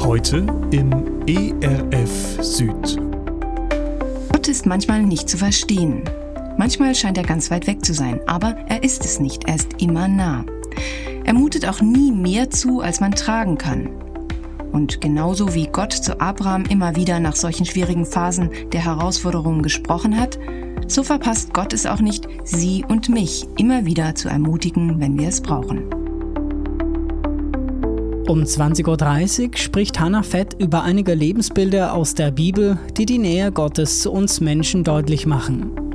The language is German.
Heute im ERF Süd. Gott ist manchmal nicht zu verstehen. Manchmal scheint er ganz weit weg zu sein, aber er ist es nicht, er ist immer nah. Er mutet auch nie mehr zu, als man tragen kann. Und genauso wie Gott zu Abraham immer wieder nach solchen schwierigen Phasen der Herausforderungen gesprochen hat, so verpasst Gott es auch nicht, Sie und mich immer wieder zu ermutigen, wenn wir es brauchen. Um 20.30 Uhr spricht Hannah Fett über einige Lebensbilder aus der Bibel, die die Nähe Gottes zu uns Menschen deutlich machen.